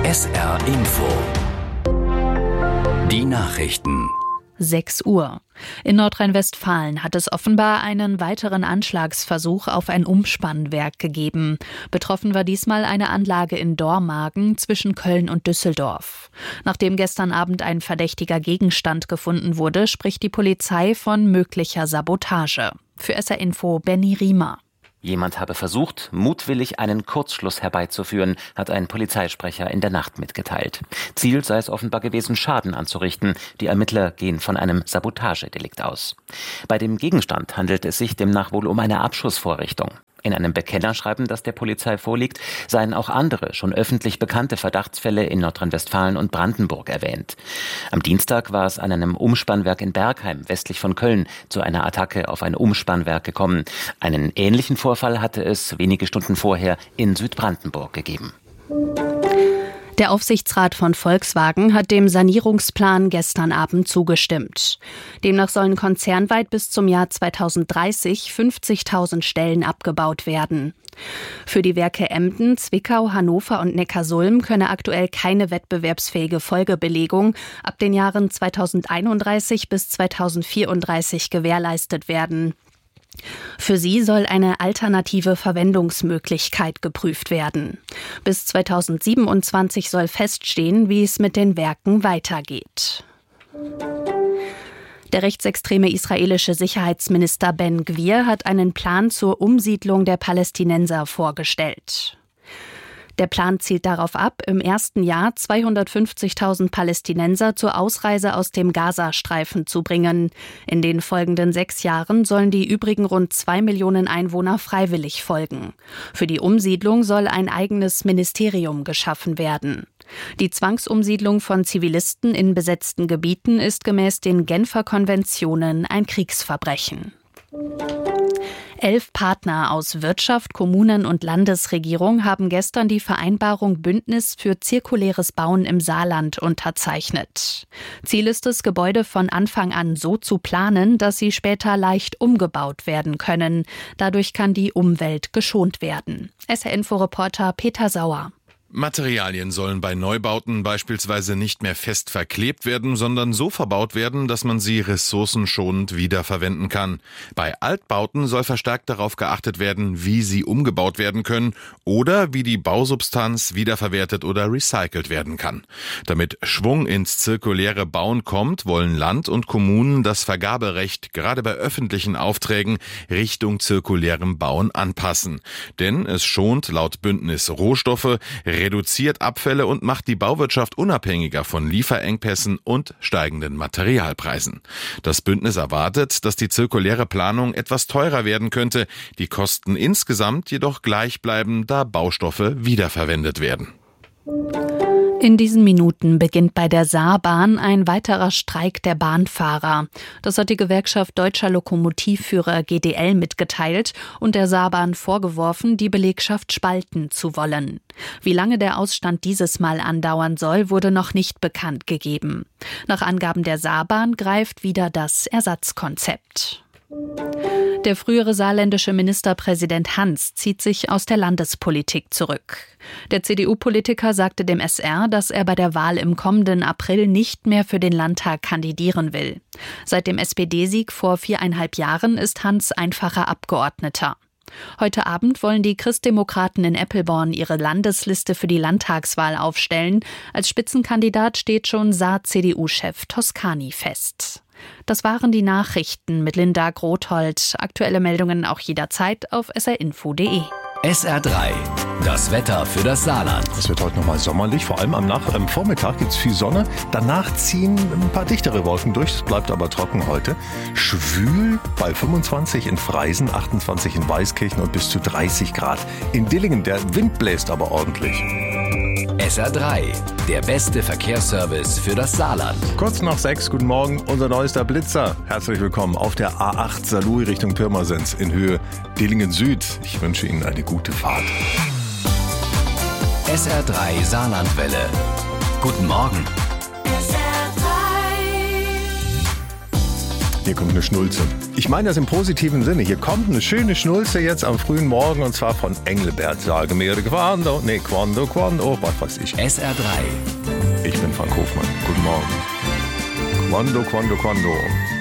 SR Info. Die Nachrichten. 6 Uhr. In Nordrhein-Westfalen hat es offenbar einen weiteren Anschlagsversuch auf ein Umspannwerk gegeben. Betroffen war diesmal eine Anlage in Dormagen zwischen Köln und Düsseldorf. Nachdem gestern Abend ein verdächtiger Gegenstand gefunden wurde, spricht die Polizei von möglicher Sabotage. Für SR Info Benny Riemer. Jemand habe versucht, mutwillig einen Kurzschluss herbeizuführen, hat ein Polizeisprecher in der Nacht mitgeteilt. Ziel sei es offenbar gewesen, Schaden anzurichten. Die Ermittler gehen von einem Sabotagedelikt aus. Bei dem Gegenstand handelt es sich demnach wohl um eine Abschussvorrichtung. In einem Bekennerschreiben, das der Polizei vorliegt, seien auch andere, schon öffentlich bekannte Verdachtsfälle in Nordrhein-Westfalen und Brandenburg erwähnt. Am Dienstag war es an einem Umspannwerk in Bergheim, westlich von Köln, zu einer Attacke auf ein Umspannwerk gekommen. Einen ähnlichen Vorfall hatte es wenige Stunden vorher in Südbrandenburg gegeben. Der Aufsichtsrat von Volkswagen hat dem Sanierungsplan gestern Abend zugestimmt. Demnach sollen konzernweit bis zum Jahr 2030 50.000 Stellen abgebaut werden. Für die Werke Emden, Zwickau, Hannover und Neckarsulm könne aktuell keine wettbewerbsfähige Folgebelegung ab den Jahren 2031 bis 2034 gewährleistet werden. Für sie soll eine alternative Verwendungsmöglichkeit geprüft werden. Bis 2027 soll feststehen, wie es mit den Werken weitergeht. Der rechtsextreme israelische Sicherheitsminister Ben Gvir hat einen Plan zur Umsiedlung der Palästinenser vorgestellt. Der Plan zielt darauf ab, im ersten Jahr 250.000 Palästinenser zur Ausreise aus dem Gazastreifen zu bringen. In den folgenden 6 Jahren sollen die übrigen rund 2 Millionen Einwohner freiwillig folgen. Für die Umsiedlung soll ein eigenes Ministerium geschaffen werden. Die Zwangsumsiedlung von Zivilisten in besetzten Gebieten ist gemäß den Genfer Konventionen ein Kriegsverbrechen. 11 Partner aus Wirtschaft, Kommunen und Landesregierung haben gestern die Vereinbarung Bündnis für zirkuläres Bauen im Saarland unterzeichnet. Ziel ist es, Gebäude von Anfang an so zu planen, dass sie später leicht umgebaut werden können. Dadurch kann die Umwelt geschont werden. SR-Info-Reporter Peter Sauer. Materialien sollen bei Neubauten beispielsweise nicht mehr fest verklebt werden, sondern so verbaut werden, dass man sie ressourcenschonend wiederverwenden kann. Bei Altbauten soll verstärkt darauf geachtet werden, wie sie umgebaut werden können oder wie die Bausubstanz wiederverwertet oder recycelt werden kann. Damit Schwung ins zirkuläre Bauen kommt, wollen Land und Kommunen das Vergaberecht gerade bei öffentlichen Aufträgen Richtung zirkulärem Bauen anpassen. Denn es schont laut Bündnis Rohstoffe, reduziert Abfälle und macht die Bauwirtschaft unabhängiger von Lieferengpässen und steigenden Materialpreisen. Das Bündnis erwartet, dass die zirkuläre Planung etwas teurer werden könnte, die Kosten insgesamt jedoch gleich bleiben, da Baustoffe wiederverwendet werden. In diesen Minuten beginnt bei der Saarbahn ein weiterer Streik der Bahnfahrer. Das hat die Gewerkschaft Deutscher Lokomotivführer GDL mitgeteilt und der Saarbahn vorgeworfen, die Belegschaft spalten zu wollen. Wie lange der Ausstand dieses Mal andauern soll, wurde noch nicht bekannt gegeben. Nach Angaben der Saarbahn greift wieder das Ersatzkonzept. Der frühere saarländische Ministerpräsident Hans zieht sich aus der Landespolitik zurück. Der CDU-Politiker sagte dem SR, dass er bei der Wahl im kommenden April nicht mehr für den Landtag kandidieren will. Seit dem SPD-Sieg vor 4,5 Jahren ist Hans einfacher Abgeordneter. Heute Abend wollen die Christdemokraten in Eppelborn ihre Landesliste für die Landtagswahl aufstellen. Als Spitzenkandidat steht schon Saar-CDU-Chef Toscani fest. Das waren die Nachrichten mit Linda Grothold. Aktuelle Meldungen auch jederzeit auf srinfo.de. SR3, das Wetter für das Saarland. Es wird heute nochmal sommerlich, vor allem am Vormittag gibt es viel Sonne. Danach ziehen ein paar dichtere Wolken durch, es bleibt aber trocken heute. Schwül bei 25 in Freisen, 28 in Weißkirchen und bis zu 30 Grad in Dillingen. Der Wind bläst aber ordentlich. SR3, der beste Verkehrsservice für das Saarland. Kurz nach 6, guten Morgen, unser neuester Blitzer. Herzlich willkommen auf der A8 Saarlouis Richtung Pirmasens in Höhe Dillingen Süd. Ich wünsche Ihnen eine gute Fahrt. SR3 Saarlandwelle. Guten Morgen. Hier kommt eine Schnulze. Ich meine das im positiven Sinne. Hier kommt eine schöne Schnulze jetzt am frühen Morgen und zwar von Engelbert. Sage mir quando, was weiß ich. SR3. Ich bin Frank Hofmann. Guten Morgen. Quando.